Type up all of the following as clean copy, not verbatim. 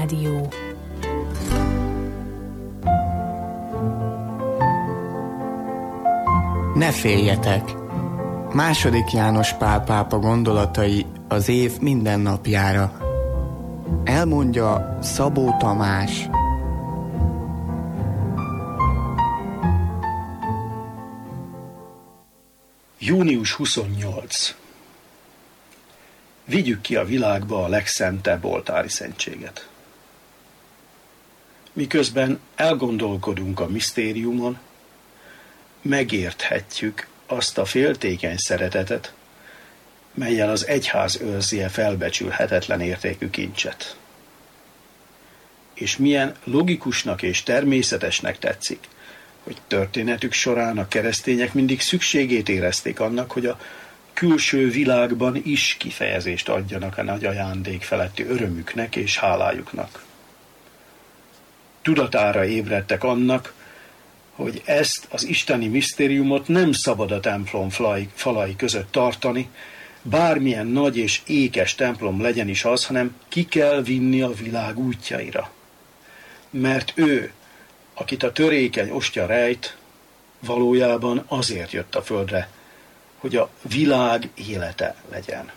Rádió. Ne féljetek! II. János Pál pápa gondolatai az év minden napjára. Elmondja Szabó Tamás. Június 28. Vigyük ki a világba a legszentebb oltári szentséget. Miközben elgondolkodunk a misztériumon, megérthetjük azt a féltékeny szeretetet, mellyel az egyház őrzi felbecsülhetetlen értékű kincset. És milyen logikusnak és természetesnek tetszik, hogy történetük során a keresztények mindig szükségét érezték annak, hogy a külső világban is kifejezést adjanak a nagy ajándék feletti örömüknek és hálájuknak. Tudatára ébredtek annak, hogy ezt az isteni misztériumot nem szabad a templom falai között tartani, bármilyen nagy és ékes templom legyen is az, hanem ki kell vinni a világ útjaira. Mert ő, akit a törékeny ostya rejt, valójában azért jött a földre, hogy a világ élete legyen.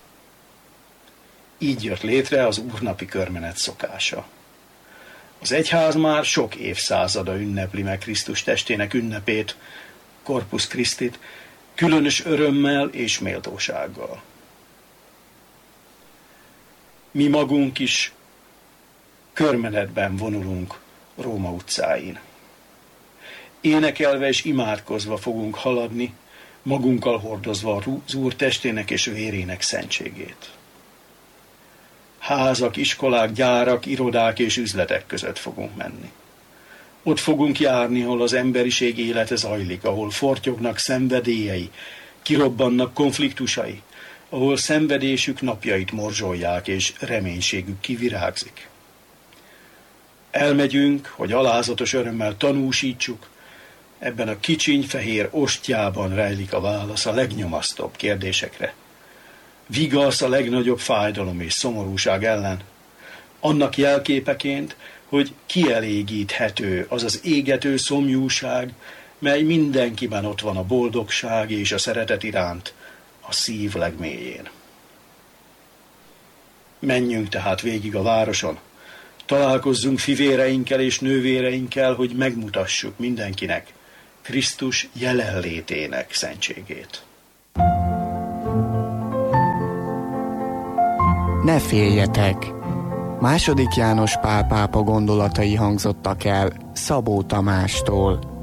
Így jött létre az úrnapi körmenet szokása. Az egyház már sok évszázada ünnepli meg Krisztus testének ünnepét, Corpus Christit, különös örömmel és méltósággal. Mi magunk is körmenetben vonulunk Róma utcáin. Énekelve és imádkozva fogunk haladni, magunkkal hordozva az Úr testének és vérének szentségét. Házak, iskolák, gyárak, irodák és üzletek között fogunk menni. Ott fogunk járni, ahol az emberiség élete zajlik, ahol fortyognak szenvedélyei, kirobbannak konfliktusai, ahol szenvedésük napjait morzsolják és reménységük kivirágzik. Elmegyünk, hogy alázatos örömmel tanúsítsuk, ebben a kicsiny fehér ostjában rejlik a válasz a legnyomasztóbb kérdésekre. Vigasz a legnagyobb fájdalom és szomorúság ellen, annak jelképeként, hogy kielégíthető az az égető szomjúság, mely mindenkiben ott van a boldogság és a szeretet iránt a szív legmélyén. Menjünk tehát végig a városon, találkozzunk fivéreinkkel és nővéreinkkel, hogy megmutassuk mindenkinek Krisztus jelenlétének szentségét. Ne féljetek! II. János Pál pápa gondolatai hangzottak el Szabó Tamástól.